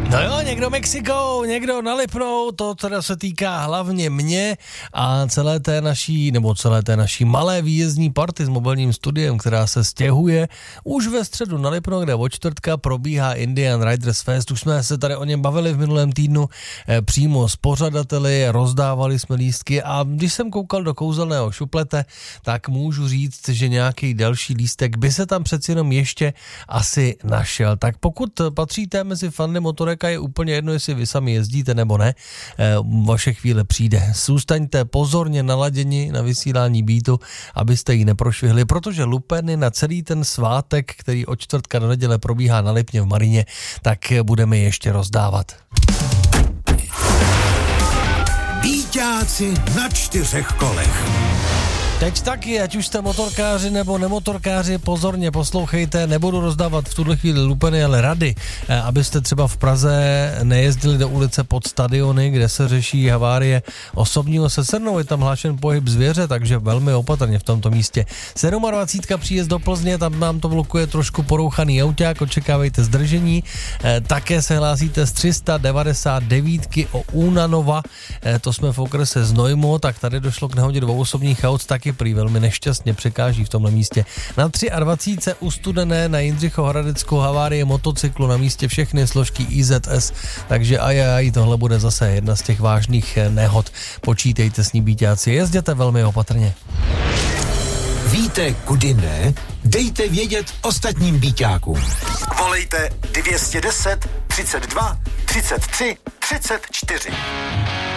No jo, někdo Mexikou, někdo na Lipnou, to teda se týká hlavně mě a celé té naší malé výjezdní party s mobilním studiem, která se stěhuje už ve středu na Lipno, kde od čtvrtka probíhá Indian Riders Fest. Už jsme se tady o něm bavili v minulém týdnu přímo s pořadateli, rozdávali jsme lístky a když jsem koukal do kouzelného šuplete, tak můžu říct, že nějaký další lístek by se tam přeci jenom ještě asi našel. Tak pokud patříte mezi fanny motorek a je úplně jedno, jestli vy sami jezdíte nebo ne, vaše chvíle přijde. Zůstaňte pozorně naladěni na vysílání Beatu, abyste ji neprošvihli, protože lupeny na celý ten svátek, který od čtvrtka do neděle probíhá na Lipně v Marině, tak budeme ještě rozdávat. Bíťáci na 4 kolech. Teď taky, ať už jste motorkáři nebo nemotorkáři, pozorně poslouchejte, nebudu rozdávat v tuhle chvíli lupeny, ale rady, abyste třeba v Praze nejezdili do ulice pod stadiony, kde se řeší havárie osobního se srnou, je tam hlášen pohyb zvěře, takže velmi opatrně v tomto místě. 27. příjezd do Plzně, tam nám to blokuje trošku porouchaný auták, očekávejte zdržení, také se hlásíte z 399 o Únanova, to jsme v okrese Znojmo, tak tady došlo k nehodě 2 osobních aut, taky prý velmi nešťastně překáží v tomhle místě. Na 23. u Studené na Jindřichohradecku havárie motocyklu, na místě všechny složky IZS, takže tohle bude zase jedna z těch vážných nehod. Počítejte s ní, bíťáci, jezděte velmi opatrně. Víte, kudy ne? Dejte vědět ostatním bíťákům. Volejte 210 32 33 34.